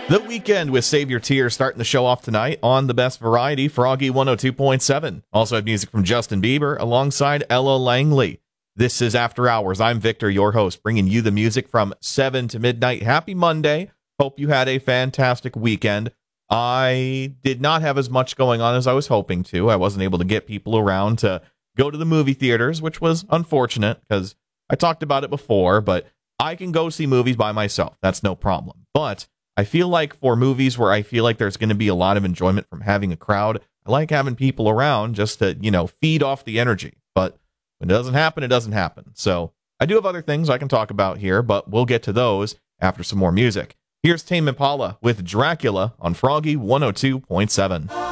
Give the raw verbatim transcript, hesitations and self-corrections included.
The Weekend with Save Your Tears starting the show off tonight on the best variety, Froggy one oh two point seven. Also have music from Justin Bieber alongside Ella Langley. This is After Hours. I'm Victor, your host, bringing you the music from seven to midnight. Happy Monday. Hope you had a fantastic weekend. I did not have as much going on as I was hoping to. I wasn't able to get people around to go to the movie theaters, which was unfortunate because I talked about it before, but I can go see movies by myself. That's no problem. But I feel like for movies where I feel like there's going to be a lot of enjoyment from having a crowd, I like having people around just to, you know, feed off the energy. But when it doesn't happen, it doesn't happen. So I do have other things I can talk about here, but we'll get to those after some more music. Here's Tame Impala with Dracula on Froggy one oh two point seven.